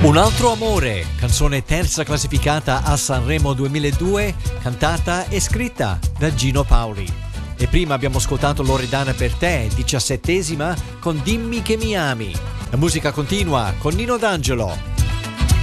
Un altro amore, canzone terza classificata a Sanremo 2002, cantata e scritta da Gino Paoli. E prima abbiamo ascoltato Loredana per te, 17ª, con Dimmi che mi ami. La musica continua con Nino D'Angelo.